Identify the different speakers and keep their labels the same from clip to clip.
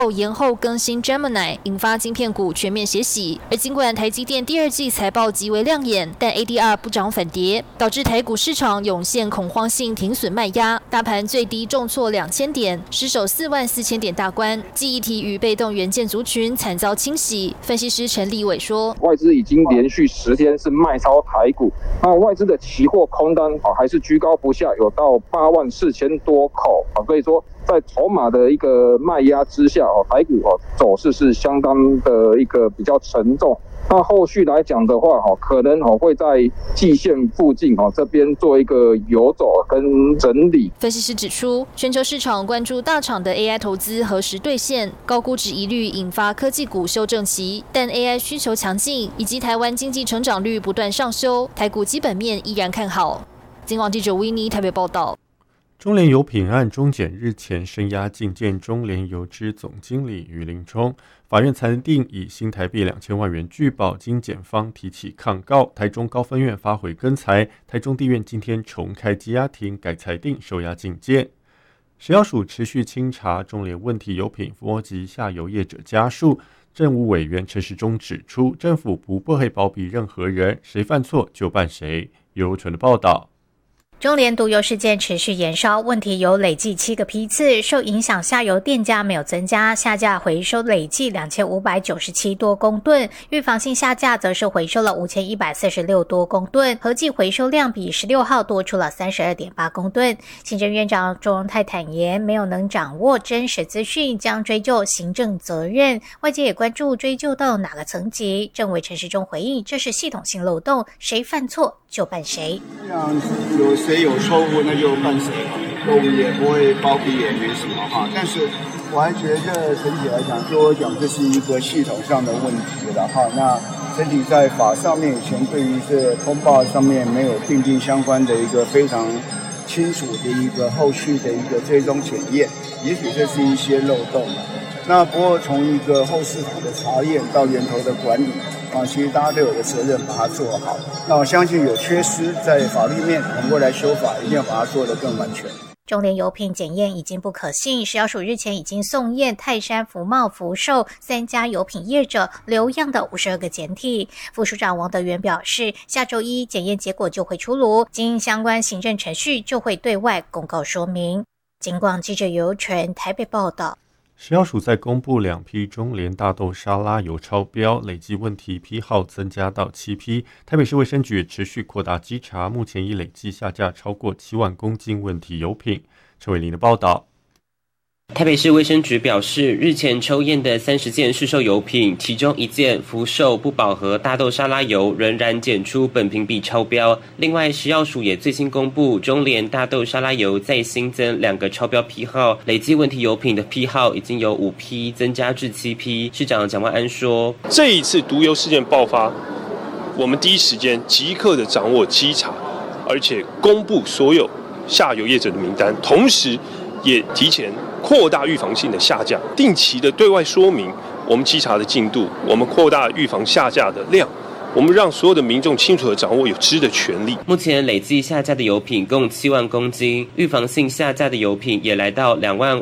Speaker 1: 延后更新 Gemini， 引发晶片股全面血洗。而尽管台积电第二季财报极为亮眼，但 ADR 不涨反跌，导致台股市场涌现恐慌性停损卖压，大盘最低重挫2000点，失守44000点大关。记忆体与被动元件族群惨遭清洗。分析师陈立伟说，
Speaker 2: 外资已经连续10天是卖超台股，那外资的期货空单还是居高不下，有到84000多口，所以说在筹码的一个卖压之下，台股走势是相当的一个比较沉重。那后续来讲的话，可能会在季线附近这边做一个游走跟整理。
Speaker 1: 分析师指出，全球市场关注大厂的 AI 投资何时兑现，高估值疑虑引发科技股修正期，但 AI 需求强劲，以及台湾经济成长率不断上修，台股基本面依然看好。警广记者维尼台北报道。
Speaker 3: 中联油品案中检日前声押禁见中联油之总经理于林冲，法院裁定以新台币2000万元拒保，经检方提起抗告，台中高分院发回更裁，台中地院今天重开羁押庭，改裁定收押禁见。食药署持续清查中联问题油品波及下游业者家属，政务委员陈时中指出，政府不会包庇任何人，谁犯错就办谁。由纯的报道。
Speaker 4: 中联毒油事件持续延烧，问题油累计7个批次，受影响下游店家没有增加，下架回收累计2597多公吨，预防性下架则是回收了5146多公吨，合计回收量比16号多出了32.8公吨。行政院长周荣泰坦言，没有能掌握真实资讯，将追究行政责任。外界也关注追究到哪个层级，政委陈时中回应，这是系统性漏洞，谁犯错就办谁。
Speaker 5: 有谁有错误那就办谁，我们也不会包庇，也没什么哈。但是我还觉得整体来讲，对我讲这是一个系统上的问题了哈。那整体在法上面以前对于这通报上面没有订定相关的一个非常清楚的一个后续的一个追踪检验，也许这是一些漏洞。那不过从一个后市场的查验到源头的管理其实大家都有个责任把它做好。那我相信有缺失在法律面能够来修法，一定要把它做得更完全。
Speaker 4: 中联油品检验已经不可信，食药署日前已经送验泰山、福茂、福寿3家油品业者留样的52个检体。副署长王德元表示，下周一检验结果就会出炉，经相关行政程序就会对外公告说明。警广记者尤纯台北报道。
Speaker 3: 食药署在公布2批中联大豆沙拉油超标，累计问题批号增加到7批。台北市卫生局也持续扩大稽查，目前已累计下架超过7万公斤问题油品。陈伟林的报道。
Speaker 6: 台北市卫生局表示，日前抽验的30件市售油品，其中1件福寿不饱和大豆沙拉油仍然检出苯评比超标。另外，食药署也最新公布，中联大豆沙拉油再新增2个超标批号，累计问题油品的批号已经由5批增加至7批。市长蒋万安说，
Speaker 7: 这一次毒油事件爆发，我们第一时间即刻的掌握稽查，而且公布所有下游业者的名单，同时也提前扩大预防性的下架，定期的对外说明我们稽查的进度，我们扩大预防下架的量，我们让所有的民众清楚的掌握有知的权利。
Speaker 6: 目前累计下架的油品共7万公斤，预防性下架的油品也来到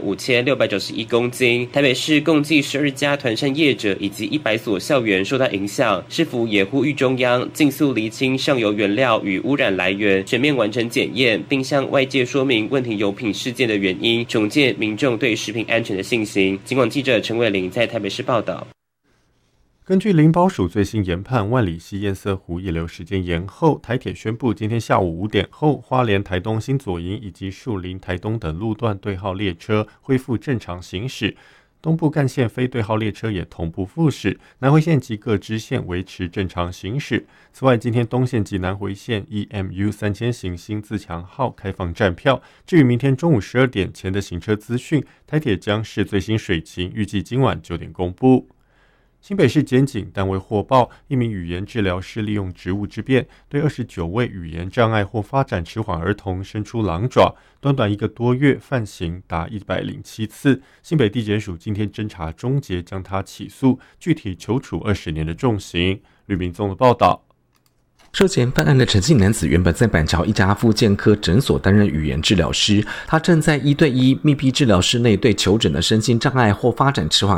Speaker 6: 25691公斤。台北市共计12家团膳业者以及100所校园受到影响，市府也呼吁中央尽速厘清上游原料与污染来源，全面完成检验，并向外界说明问题油品事件的原因，重建民众对食品安全的信心。警广记者陈伟玲在台北市报道。
Speaker 3: 根据林保署最新研判，万里溪堰塞湖溢流时间延后，台铁宣布今天下午5点后，花莲台东新左营以及树林台东等路段对号列车恢复正常行驶，东部干线非对号列车也同步复驶，南回线及各支线维持正常行驶。此外，今天东线及南回线 EMU 3000型新自强号开放站票。至于明天中午12点前的行车资讯，台铁将视最新水情，预计今晚9点公布。新北市检警单位获报，一名语言治疗师利用职务之便，对29位语言障碍或发展迟缓儿童伸出狼爪，短短1个多月，犯刑达107次。新北地检署今天侦查终结，将他起诉，具体求处20年的重刑。吕明宗的报道。
Speaker 8: 涉嫌犯案的陈姓男子原本在板桥一家复健科诊所担任语言治疗师，他正在1对1密闭治疗室内对求诊的身心障碍或发展迟缓